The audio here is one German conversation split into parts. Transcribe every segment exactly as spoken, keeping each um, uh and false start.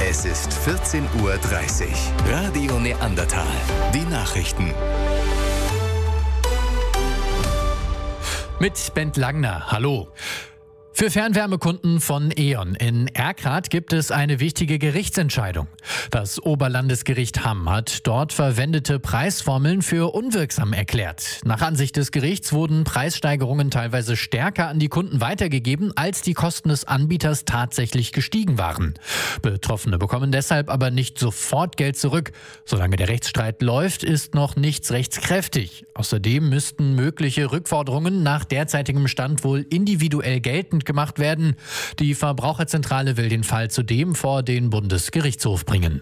Es ist vierzehn Uhr dreißig. Radio Neandertal. Die Nachrichten. Mit Bent Langner. Hallo. Für Fernwärmekunden von E.ON in Erkrath gibt es eine wichtige Gerichtsentscheidung. Das Oberlandesgericht Hamm hat dort verwendete Preisformeln für unwirksam erklärt. Nach Ansicht des Gerichts wurden Preissteigerungen teilweise stärker an die Kunden weitergegeben, als die Kosten des Anbieters tatsächlich gestiegen waren. Betroffene bekommen deshalb aber nicht sofort Geld zurück. Solange der Rechtsstreit läuft, ist noch nichts rechtskräftig. Außerdem müssten mögliche Rückforderungen nach derzeitigem Stand wohl individuell geltend gemacht werden. Die Verbraucherzentrale will den Fall zudem vor den Bundesgerichtshof bringen.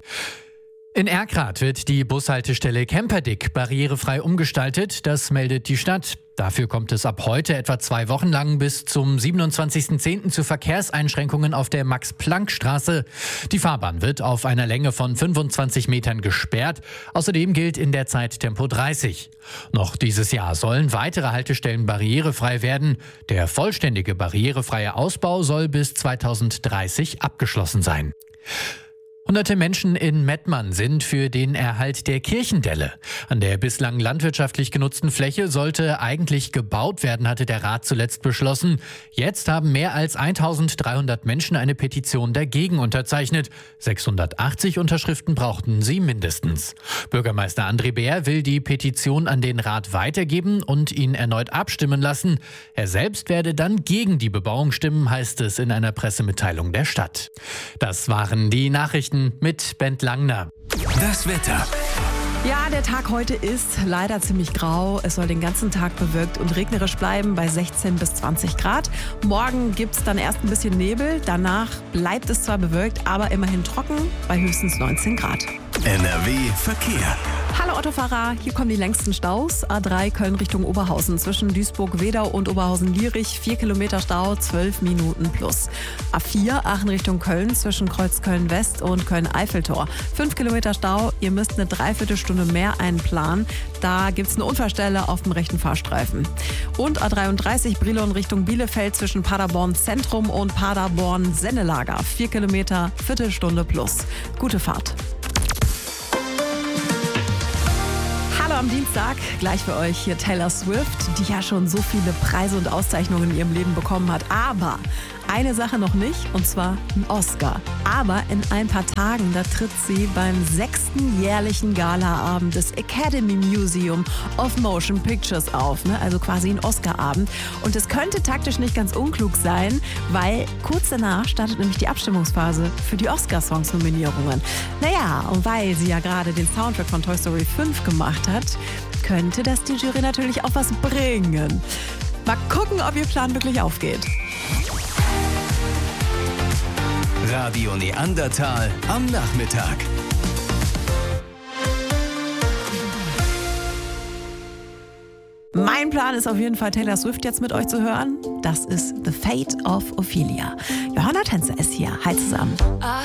In Erkrath wird die Bushaltestelle Kemperdick barrierefrei umgestaltet, das meldet die Stadt. Dafür kommt es ab heute etwa zwei Wochen lang bis zum siebenundzwanzigsten zehnten zu Verkehrseinschränkungen auf der Max-Planck-Straße. Die Fahrbahn wird auf einer Länge von fünfundzwanzig Metern gesperrt. Außerdem gilt in der Zeit Tempo dreißig. Noch dieses Jahr sollen weitere Haltestellen barrierefrei werden. Der vollständige barrierefreie Ausbau soll bis zweitausenddreißig abgeschlossen sein. Hunderte Menschen in Mettmann sind für den Erhalt der Kirchendelle. An der bislang landwirtschaftlich genutzten Fläche sollte eigentlich gebaut werden, hatte der Rat zuletzt beschlossen. Jetzt haben mehr als eintausenddreihundert Menschen eine Petition dagegen unterzeichnet. sechshundertachtzig Unterschriften brauchten sie mindestens. Bürgermeister André Beer will die Petition an den Rat weitergeben und ihn erneut abstimmen lassen. Er selbst werde dann gegen die Bebauung stimmen, heißt es in einer Pressemitteilung der Stadt. Das waren die Nachrichten mit Bent Langner. Das Wetter. Ja, der Tag heute ist leider ziemlich grau. Es soll den ganzen Tag bewölkt und regnerisch bleiben bei sechzehn bis zwanzig Grad. Morgen gibt es dann erst ein bisschen Nebel. Danach bleibt es zwar bewölkt, aber immerhin trocken bei höchstens neunzehn Grad. N R W Verkehr. Hallo Autofahrer, hier kommen die längsten Staus. A drei Köln Richtung Oberhausen zwischen Duisburg-Wedau und Oberhausen-Lierich. vier Kilometer Stau, zwölf Minuten plus. A vier Aachen Richtung Köln zwischen Kreuzköln-West und Köln-Eiffeltor. fünf Kilometer Stau, ihr müsst eine Dreiviertelstunde mehr einplanen. Da gibt es eine Unfallstelle auf dem rechten Fahrstreifen. Und A dreiunddreißig Brilon Richtung Bielefeld zwischen Paderborn Zentrum und Paderborn Sennelager. vier Kilometer, Viertelstunde plus. Gute Fahrt. Hallo am Dienstag, gleich für euch hier Taylor Swift, die ja schon so viele Preise und Auszeichnungen in ihrem Leben bekommen hat. Aber eine Sache noch nicht, und zwar ein Oscar. Aber in ein paar Tagen, da tritt sie beim sechsten jährlichen Galaabend des Academy Museum of Motion Pictures auf. Ne? Also quasi ein Oscarabend. Und es könnte taktisch nicht ganz unklug sein, weil kurz danach startet nämlich die Abstimmungsphase für die Oscar-Songs-Nominierungen. Naja, und weil sie ja gerade den Soundtrack von Toy Story fünf gemacht hat, könnte das die Jury natürlich auch was bringen. Mal gucken, ob ihr Plan wirklich aufgeht. Radio Neandertal am Nachmittag. Mein Plan ist auf jeden Fall, Taylor Swift jetzt mit euch zu hören. Das ist The Fate of Ophelia. Johanna Tänzer ist hier. Hi zusammen.